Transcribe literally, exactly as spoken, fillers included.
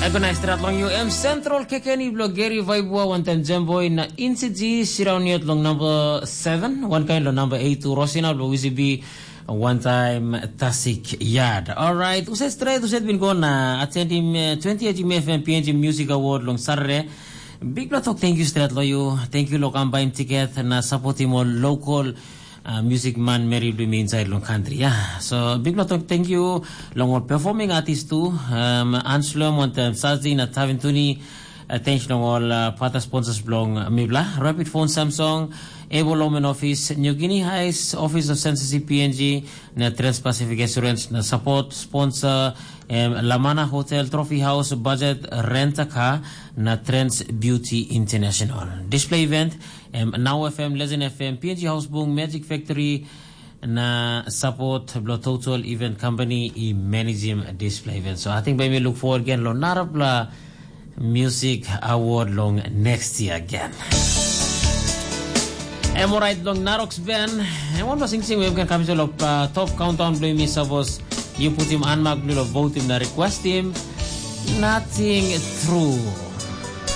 Ako na istrat lang U M Central Kekeni Blogeri Vaibua one time Jamboy na Inci Sirauniot long number seven, one kind lo number eight to Rosina Louisi B one time Tasik Yard. Alright, usai straight usai bin ko na attending twenty-eight F M P N G Music Award long Sarre. Big lot of thank you straight lo you. Thank you lo combine ticket na support mo local Uh, music man Mary Blue inside long country. Yeah. So big lot of thank you long performing artist too. Um Anslom one time Saturday na Tavintuni attention all uh, pata sponsors blong Mibla Rapid Phone Samsung Evo Loman Office New Guinea Heights Office of Census P N G na Trans Pacific Assurance na support sponsor um, Lamana Hotel Trophy House Budget Rent a Car na Trends Beauty International display event um, Now F M Legend F M P N G House Boom Magic Factory na support Blow Total Event Company i managing display event. So I think by me look forward again lo narapla Music Award long next year again. I'm alright long Narox Ben. And one was sing we can come to uh, top countdown blue me suppose you put him unmarked blue vote him na request him. Nothing true.